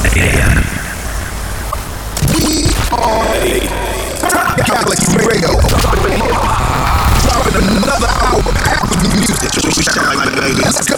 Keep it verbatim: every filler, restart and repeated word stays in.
A M. We are Galaxy Radio. Dropping another hour packed with music. Let's go.